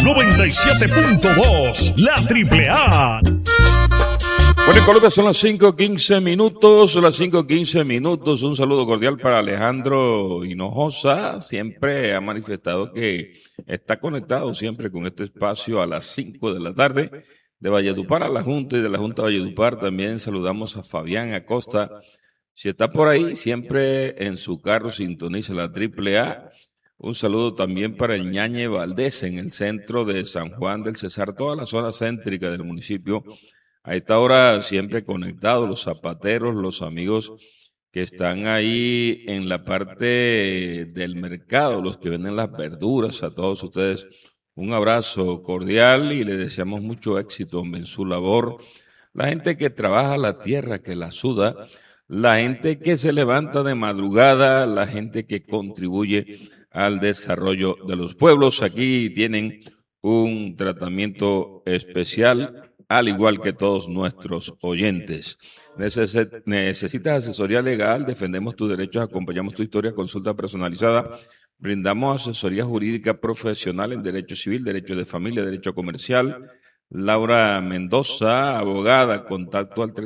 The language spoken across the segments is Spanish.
97.2, la Triple A. Bueno, en Colombia son las 5:15 minutos, las 5:15 minutos. Un saludo cordial para Alejandro Hinojosa. Siempre ha manifestado que está conectado siempre con este espacio a las 5 de la tarde. De Valledupar a la Junta y de la Junta de Valledupar también saludamos a Fabián Acosta. Si está por ahí, siempre en su carro sintoniza la Triple A. Un saludo también para el Ñañe Valdés en el centro de San Juan del Cesar, toda la zona céntrica del municipio. A esta hora siempre conectados los zapateros, los amigos que están ahí en la parte del mercado, los que venden las verduras, a todos ustedes un abrazo cordial y les deseamos mucho éxito en su labor. La gente que trabaja la tierra, que la suda, la gente que se levanta de madrugada, la gente que contribuye al desarrollo de los pueblos. Aquí tienen un tratamiento especial, al igual que todos nuestros oyentes. ¿Necesitas asesoría legal? Defendemos tus derechos, acompañamos tu historia, consulta personalizada. Brindamos asesoría jurídica profesional en derecho civil, derecho de familia, derecho comercial. Laura Mendoza, abogada, contacto al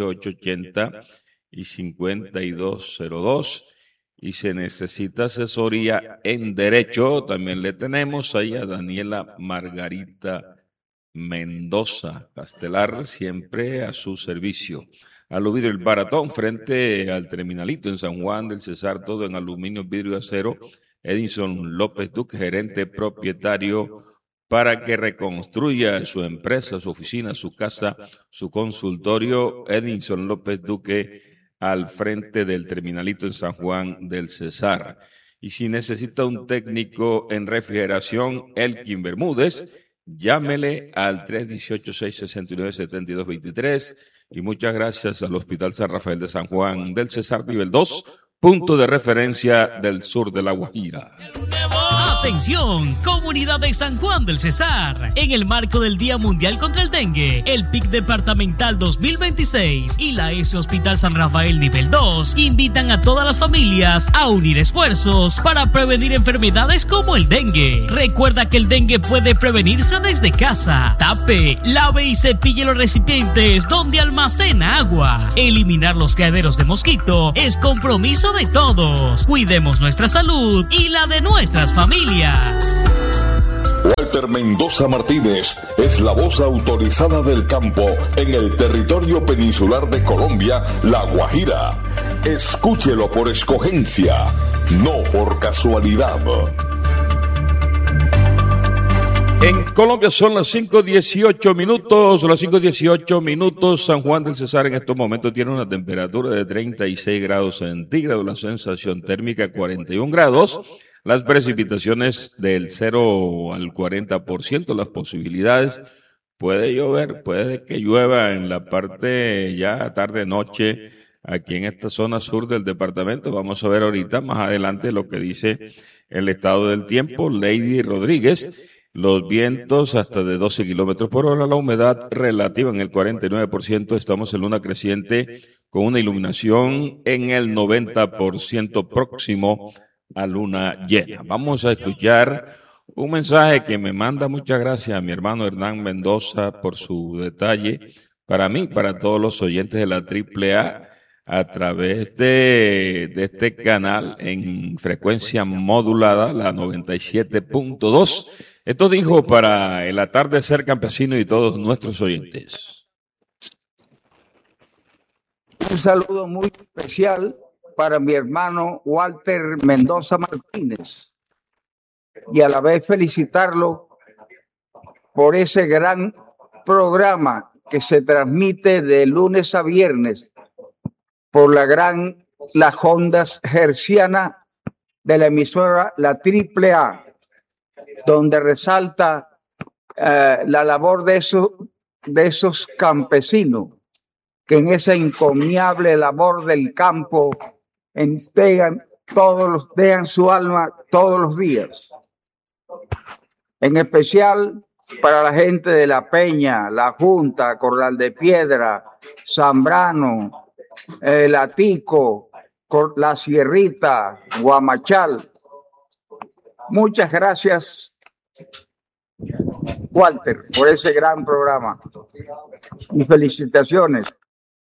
312-880-5202. Y se necesita asesoría en derecho, también le tenemos ahí a Daniela Margarita Mendoza Castelar, siempre a su servicio. Aluvidrio El Baratón, frente al Terminalito en San Juan del Cesar, todo en aluminio, vidrio y acero. Edinson López Duque, gerente propietario, para que reconstruya su empresa, su oficina, su casa, su consultorio. Edinson López Duque, al frente del Terminalito en San Juan del Cesar. Y si necesita un técnico en refrigeración, Elkin Bermúdez, llámele al 318-669-7223. Y muchas gracias al Hospital San Rafael de San Juan del Cesar, nivel 2, punto de referencia del sur de La Guajira. Atención, comunidad de San Juan del Cesar. En el marco del Día Mundial contra el Dengue, el PIC Departamental 2026 y la S Hospital San Rafael nivel 2 invitan a todas las familias a unir esfuerzos para prevenir enfermedades como el dengue. Recuerda que el dengue puede prevenirse desde casa. Tape, lave y cepille los recipientes donde almacena agua. Eliminar los criaderos de mosquito es compromiso de todos. Cuidemos nuestra salud y la de nuestras familias. Walter Mendoza Martínez es la voz autorizada del campo en el territorio peninsular de Colombia, La Guajira. Escúchelo por escogencia, no por casualidad. En Colombia son las 5:18 minutos, las 5:18 minutos. San Juan del Cesar en estos momentos tiene una temperatura de 36 grados centígrados, la sensación térmica 41 grados. Las precipitaciones del 0 al 40%, las posibilidades, puede llover, puede que llueva en la parte ya tarde-noche, aquí en esta zona sur del departamento. Vamos a ver ahorita, más adelante, lo que dice el estado del tiempo. Lady Rodríguez, los vientos hasta de 12 kilómetros por hora, la humedad relativa en el 49%, estamos en luna creciente con una iluminación en el 90% próximo a luna llena. Vamos a escuchar un mensaje que me manda. Muchas gracias a mi hermano Hernán Mendoza por su detalle. Para mí, para todos los oyentes de la Triple A través de este canal en frecuencia modulada, la 97.2. Esto dijo para el atardecer campesino y todos nuestros oyentes. Un saludo muy especial para mi hermano Walter Mendoza Martínez y a la vez felicitarlo por ese gran programa que se transmite de lunes a viernes por las ondas hercianas de la emisora La Triple A, donde resalta la labor de esos campesinos que en esa encomiable labor del campo dejan su alma todos los días. En especial para la gente de La Peña, La Junta, Corral de Piedra, Zambrano, Latico, La Sierrita, Guamachal. Muchas gracias Walter, por ese gran programa. Y felicitaciones.